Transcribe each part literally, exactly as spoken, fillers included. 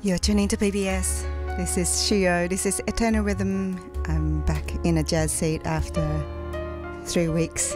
You're tuning to P B S. This is Shio. This is Eternal Rhythm. I'm back in a jazz seat after three weeks.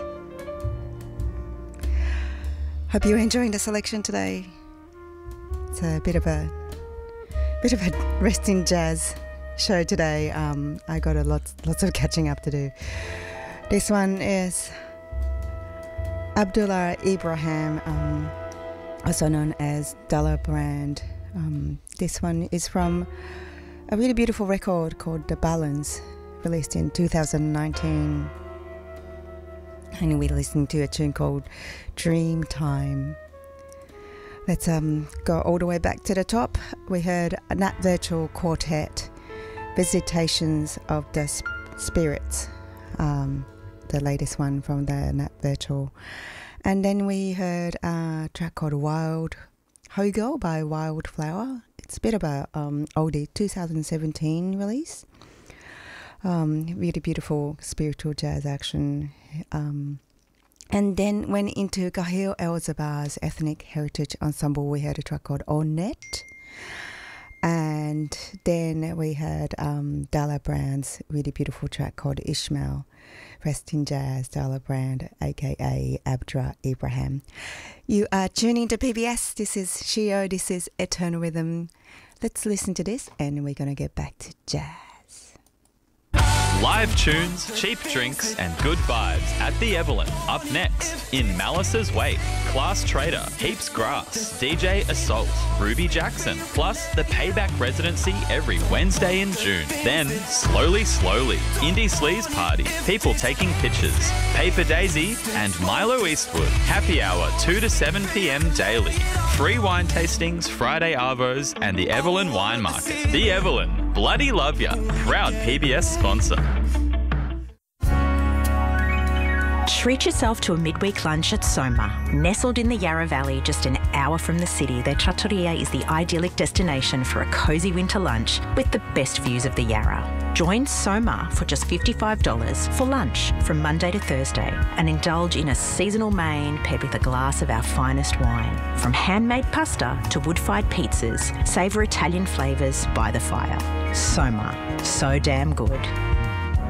Hope you're enjoying the selection today. It's a bit of a bit of a resting jazz show today. Um, I got a lot, lots of catching up to do. This one is Abdullah Ibrahim, um, also known as Dalla Brand. Um, this one is from a really beautiful record called The Balance, released in two thousand nineteen. And we're listening to a tune called Dream Time. Let's um, go all the way back to the top. We heard a Nat Virtual Quartet, Visitations of the Sp- Spirits, um, the latest one from the Nat Virtual. And then we heard a track called Wild Hogo by Wildflower. It's a bit of a um, oldie, two thousand seventeen release. Um, really beautiful spiritual jazz action. Um, and then went into Kahil El-Zabar's Ethnic Heritage Ensemble. We heard a track called Ornette. And then we heard um, Dalla Brand's really beautiful track called Ishmael. Rest in Jazz, Dalla Brand, aka Abdullah Ibrahim. You are tuning to P B S. This is Shio. This is Eternal Rhythm. Let's listen to this and we're going to get back to jazz. Live tunes, cheap drinks and good vibes at the Evelyn. Up next, in Malice's wake, Class Trader, Heaps Grass, D J Assault, Ruby Jackson, plus the Payback Residency every Wednesday in June. Then, Slowly Slowly, Indie Sleaze Party, people taking pictures, Paper Daisy and Milo Eastwood. Happy hour two to seven p.m. daily. Free wine tastings, Friday Arvos and the Evelyn Wine Market. The Evelyn, bloody love ya. Proud P B S sponsor. Treat yourself to a midweek lunch at Soma. Nestled in the Yarra Valley, just an hour from the city, their trattoria is the idyllic destination for a cosy winter lunch with the best views of the Yarra. Join Soma for just fifty-five dollars for lunch from Monday to Thursday and indulge in a seasonal main paired with a glass of our finest wine. From handmade pasta to wood-fired pizzas, savour Italian flavours by the fire. Soma, so damn good.